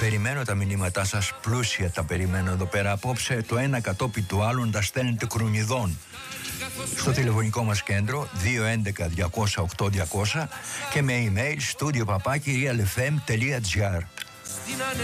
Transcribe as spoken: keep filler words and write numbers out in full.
Περιμένω τα μηνύματά σας, πλούσια τα περιμένω εδώ πέρα απόψε, το ένα κατόπιν του άλλου τα στέλνετε κρουνιδών στο τηλεφωνικό μας κέντρο δύο έντεκα διακόσια οκτώ διακόσια και με email studio παπάκι real f m τελεία g r.